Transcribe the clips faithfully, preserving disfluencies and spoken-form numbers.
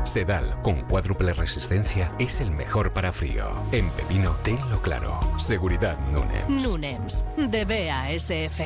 Sedal, con cuádruple resistencia, es el mejor para frío. En pepino, tenlo claro. Seguridad Nunems. Nunems, de B A S F.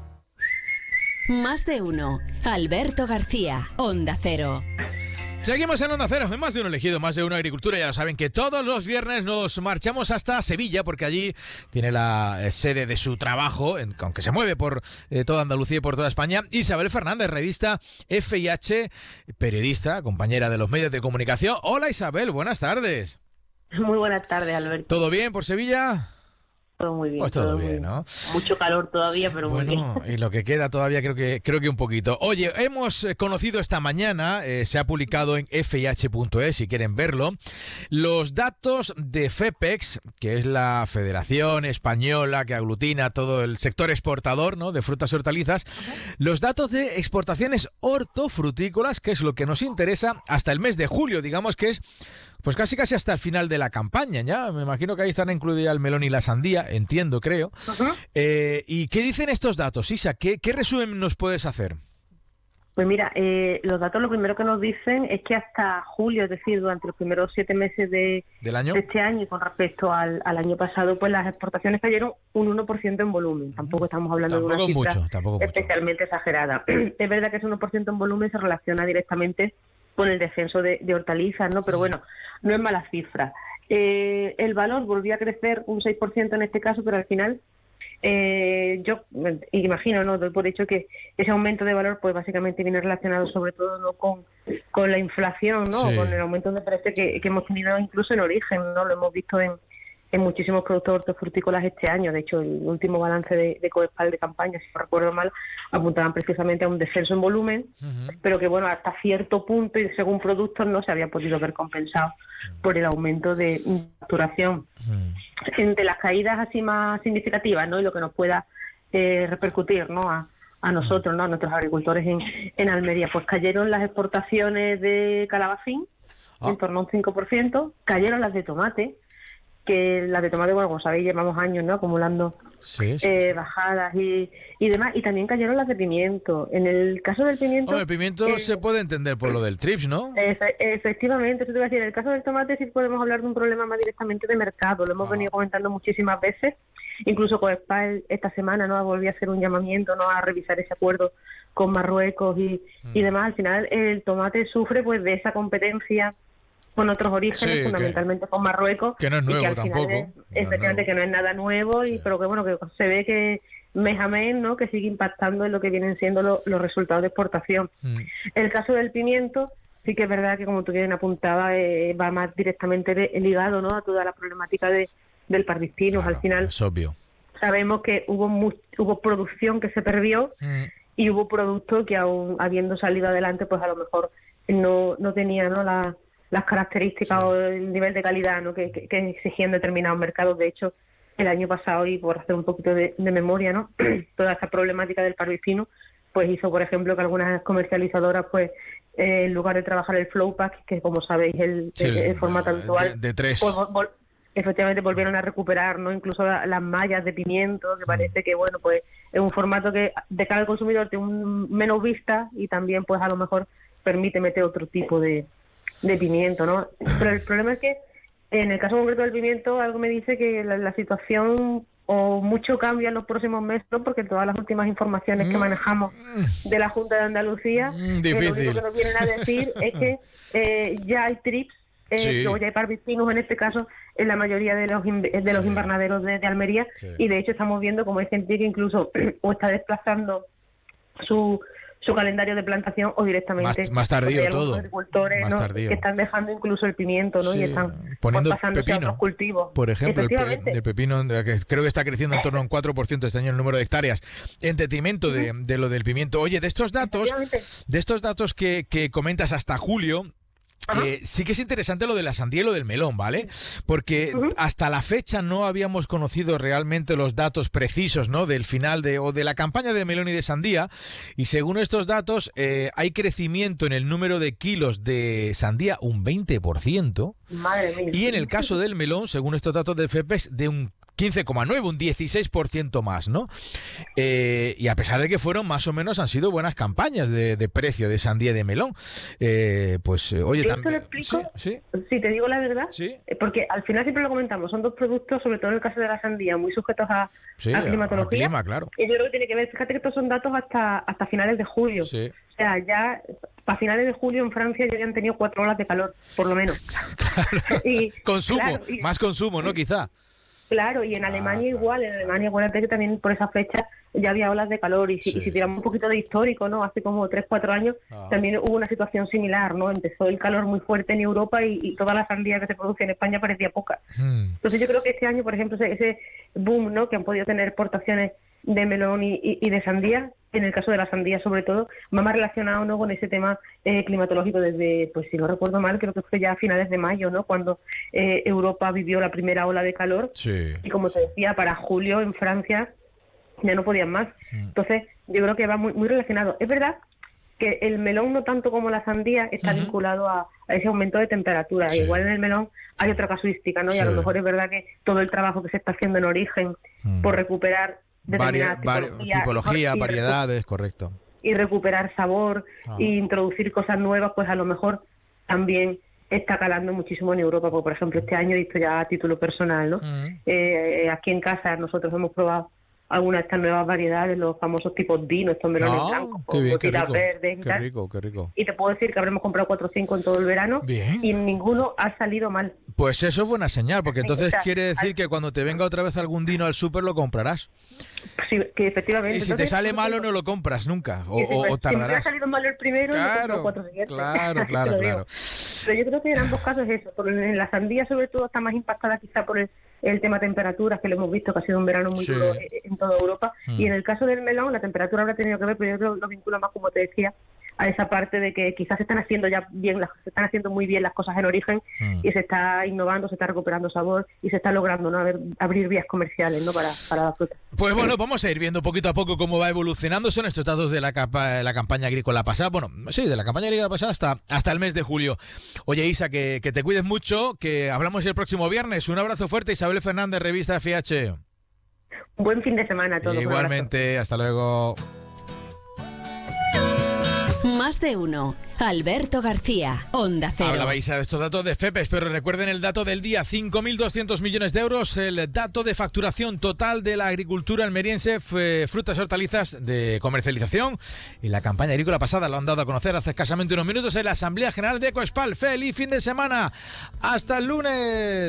Más de uno. Alberto García, Onda Cero. Seguimos en Onda Cero, en Más de Uno Elegido, Más de Uno Agricultura. Ya lo saben que todos los viernes nos marchamos hasta Sevilla, porque allí tiene la eh, sede de su trabajo, en, aunque se mueve por eh, toda Andalucía y por toda España. Isabel Fernández, revista F I H, periodista, compañera de los medios de comunicación. Hola Isabel, buenas tardes. Muy buenas tardes, Alberto. ¿Todo bien por Sevilla? Todo muy bien. Pues todo, todo bien, bien, ¿no? Mucho calor todavía, pero bueno, muy bien. Y lo que queda todavía creo que creo que un poquito. Oye, hemos conocido esta mañana, eh, se ha publicado en F I H punto es, si quieren verlo, los datos de FEPEX, que es la Federación Española que aglutina todo el sector exportador, ¿no?, de frutas y hortalizas. Uh-huh. Los datos de exportaciones hortofrutícolas, que es lo que nos interesa hasta el mes de julio, digamos que es pues casi casi hasta el final de la campaña, ya. Me imagino que ahí están incluidas el melón y la sandía, entiendo, creo. Uh-huh. Eh, ¿Y qué dicen estos datos, Isa? ¿Qué, qué resumen nos puedes hacer? Pues mira, eh, los datos lo primero que nos dicen es que hasta julio, es decir, durante los primeros siete meses de, ¿Del año? de este año y con respecto al, al año pasado, pues las exportaciones cayeron un uno por ciento en volumen. Tampoco estamos hablando tampoco de una cifra mucho, tampoco especialmente mucho. exagerada. Es verdad que ese uno por ciento en volumen se relaciona directamente con el descenso de, de hortalizas, ¿no? Pero bueno, no es mala cifra. Eh, el valor volvió a crecer un seis por ciento en este caso, pero al final eh, yo imagino, no doy por hecho que ese aumento de valor pues básicamente viene relacionado sobre todo no con, con la inflación, no sí. con el aumento de precio que, que hemos tenido incluso en origen, no lo hemos visto en, en muchísimos productos hortofrutícolas este año. De hecho, el último balance de, de Coespal de campaña, si no recuerdo mal, apuntaban precisamente a un descenso en volumen, uh-huh. pero que bueno, hasta cierto punto y según productos no se había podido ver compensado uh-huh. por el aumento de facturación. Uh-huh. Entre las caídas así más significativas, ¿no?, y lo que nos pueda eh, repercutir, ¿no?, a, a nosotros, ¿no?, a nuestros agricultores en, en Almería, pues cayeron las exportaciones de calabacín oh. en torno a un cinco por ciento, cayeron las de tomate, que las de tomate, bueno, como sabéis, llevamos años, ¿no?, acumulando sí, sí, eh, sí. bajadas y, y demás, y también cayeron las de pimiento. En el caso del pimiento... Oh, el pimiento eh, se puede entender por lo del trips, ¿no? Efe, efectivamente, eso te iba a decir. En el caso del tomate sí podemos hablar de un problema más directamente de mercado, lo hemos ah. venido comentando muchísimas veces, incluso Coespal esta semana, ¿no?, volvió a hacer un llamamiento, ¿no?, a revisar ese acuerdo con Marruecos y, mm. y demás. Al final el tomate sufre pues de esa competencia con otros orígenes, sí, fundamentalmente que, con Marruecos. Que no es nuevo y que tampoco. Es, efectivamente, no. que no es nada nuevo, y sí. pero que bueno, que se ve que mes a mes, ¿no?, que sigue impactando en lo que vienen siendo lo, los resultados de exportación. Mm. El caso del pimiento, sí que es verdad que, como tú bien apuntaba, eh, va más directamente de, ligado, ¿no?, a toda la problemática de, del Pardispinus. Claro, al final, es obvio. Sabemos que hubo, mu- hubo producción que se perdió mm. y hubo productos que, aún habiendo salido adelante, pues a lo mejor no, no tenía, ¿no?, la las características sí. o el nivel de calidad, ¿no?, que, que, que exigían determinados mercados. De hecho, el año pasado, y por hacer un poquito de, de memoria, ¿no?, toda esta problemática del pardispino, pues hizo, por ejemplo, que algunas comercializadoras, pues eh, en lugar de trabajar el flow pack, que como sabéis el, sí, el, el formato habitual, de, de tres, pues vol- efectivamente volvieron a recuperar, ¿no?, incluso la, las mallas de pimiento, que parece que, bueno, pues es un formato que de cara al consumidor tiene un menos vista y también, pues a lo mejor permite meter otro tipo de de pimiento, ¿no? Pero el problema es que en el caso concreto del pimiento, algo me dice que la, la situación o mucho cambia en los próximos meses, ¿no?, porque todas las últimas informaciones mm. que manejamos de la Junta de Andalucía, mm, eh, lo único que nos vienen a decir es que eh, ya hay trips, eh, sí. o ya hay pardispinus en este caso, en la mayoría de los de los sí. invernaderos de, de Almería, sí. y de hecho estamos viendo como hay gente que incluso o está desplazando su su calendario de plantación o directamente más, más tardío todo agricultores, más ¿no?, tardío. que están dejando incluso el pimiento, ¿no?, sí. y están poniendo pues, pasándose pepino, a otros cultivos. Por ejemplo, el, pe- el pepino, que creo que está creciendo en torno a un cuatro por ciento este año el número de hectáreas, en detrimento de, de lo del pimiento. Oye, de estos datos, de estos datos que, que comentas hasta julio, Eh, sí que es interesante lo de la sandía y lo del melón, ¿vale? Porque uh-huh. hasta la fecha no habíamos conocido realmente los datos precisos, ¿no?, del final de o de la campaña de melón y de sandía, y según estos datos eh, hay crecimiento en el número de kilos de sandía un veinte por ciento. Madre mía. Y en el caso del melón, según estos datos del FEPEX, de un quince coma nueve, un dieciséis por ciento más, ¿no? Eh, y a pesar de que fueron más o menos, han sido buenas campañas de, de precio de sandía y de melón. Eh, pues, eh, oye, ¿Yo también... te lo explico? Sí, sí. Si te digo la verdad, Sí. eh, porque al final siempre lo comentamos, son dos productos, sobre todo en el caso de la sandía, muy sujetos a, Sí, a climatología. al clima, claro. Y yo creo que tiene que ver, fíjate que estos son datos hasta hasta finales de julio. Sí. O sea, ya a finales de julio en Francia ya habían tenido cuatro olas de calor, por lo menos. Claro. Y, Consumo, claro, y- más consumo, ¿no? Quizá. Claro, y en Ah, Alemania claro. igual, en Alemania acuérdate que también por esa fecha ya había olas de calor y si, Sí. y si tiramos un poquito de histórico, ¿no? Hace como tres, cuatro años Ah. también hubo una situación similar, ¿no? Empezó el calor muy fuerte en Europa y, y toda la sandía que se produce en España parecía poca. Hmm. Entonces yo creo que este año, por ejemplo, ese, ese boom, ¿no? Que han podido tener exportaciones de melón y, y- y de sandía, en el caso de la sandía sobre todo, va más relacionado, ¿no? Con ese tema eh, climatológico desde, pues si no recuerdo mal, creo que fue ya a finales de mayo, ¿no? Cuando eh, Europa vivió la primera ola de calor. Sí. Y como te decía, para julio en Francia ya no podían más. Entonces, yo creo que va muy, muy relacionado. Es verdad que el melón, no tanto como la sandía, está Ujú. vinculado a, a ese aumento de temperatura. Sí. Igual en el melón hay otra casuística, ¿no? Y a Sí. lo mejor es verdad que todo el trabajo que se está haciendo en origen Mm. por recuperar Varia- determinadas vari- tipologías tipología, y recu- variedades, correcto. y recuperar sabor Ah. e introducir cosas nuevas, pues a lo mejor también está calando muchísimo en Europa. Porque, por ejemplo, este año, esto ya a título personal, ¿no? Mm. Eh, aquí en casa nosotros hemos probado algunas de estas nuevas variedades, los famosos tipos Dino, estos melones Ah, blancos, qué con bien, qué gotitas rico, verdes y qué tal. rico, qué rico. Y te puedo decir que habremos comprado cuatro o cinco en todo el verano Bien. y ninguno ha salido mal. Pues eso es buena señal, porque entonces Está- quiere decir al- que cuando te venga otra vez algún dino al súper lo comprarás. Sí, que efectivamente. Y si te Entonces, sale por malo ejemplo, no lo compras nunca, o, y si- o- o si me ha tardarás. salido malo el primero, me compro Claro, cuatro siguientes. claro, Así te claro, lo digo. claro. Pero yo creo que en ambos casos es eso. Por en la sandía, sobre todo, está más impactada quizá por el, el tema temperaturas, que lo hemos visto que ha sido un verano muy Sí. duro eh, en toda Europa. Hmm. Y en el caso del melón, la temperatura habrá tenido que ver, pero yo creo que lo vincula más, como te decía, a esa parte de que quizás se están haciendo ya bien, las, se están haciendo muy bien las cosas en origen Hmm. y se está innovando, se está recuperando sabor y se está logrando, ¿no? Haber- abrir vías comerciales, ¿no? Para, para la fruta. Pues bueno, vamos a ir viendo poquito a poco cómo va evolucionando. Son estos datos de la, capa, la campaña agrícola pasada. Bueno, sí, de la campaña agrícola pasada hasta, hasta el mes de julio. Oye, Isa, que, que te cuides mucho, que hablamos el próximo viernes. Un abrazo fuerte, Isabel Fernández, revista F I H. Buen fin de semana a todos. Un abrazo. Igualmente, hasta luego. Más de uno. Alberto García, Onda Cero. Hablabais de estos datos de FEPEX, pero recuerden el dato del día, cinco mil doscientos millones de euros, el dato de facturación total de la agricultura almeriense, f- frutas y hortalizas de comercialización. Y la campaña agrícola pasada lo han dado a conocer hace escasamente unos minutos en la Asamblea General de Ecoespal. ¡Feliz fin de semana! ¡Hasta el lunes!